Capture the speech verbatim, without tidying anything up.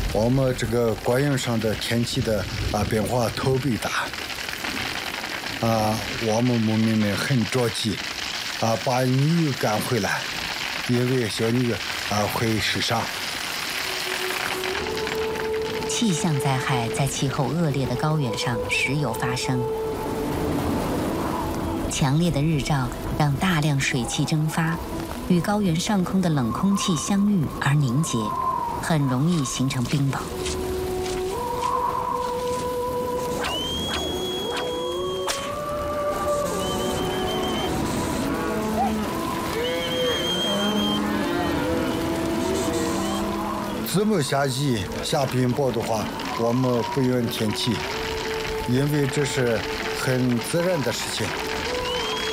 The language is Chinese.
我们这个高原上的天气的啊变化特别大，啊，我们牧民们很着急，啊，把牛赶回来，因为小牛啊会受伤。 气象灾害在气候恶劣的高原上时有发生，强烈的日照让大量水汽蒸发，与高原上空的冷空气相遇而凝结，很容易形成冰雹。 这么下雨下冰雹的话，我们不怨天气，因为这是很自然的事情。